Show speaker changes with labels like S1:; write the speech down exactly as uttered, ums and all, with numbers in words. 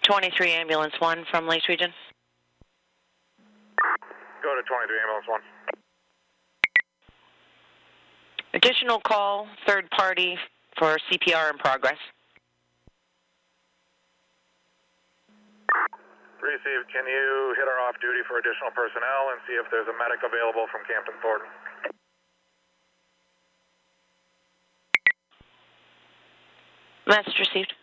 S1: twenty-three Ambulance one from Lakes Region.
S2: Go to twenty-three Ambulance one.
S1: Additional call, third party for C P R in progress.
S2: Received. Can you hit our off-duty for additional personnel and see if there's a medic available from Campton Thornton?
S1: Message received.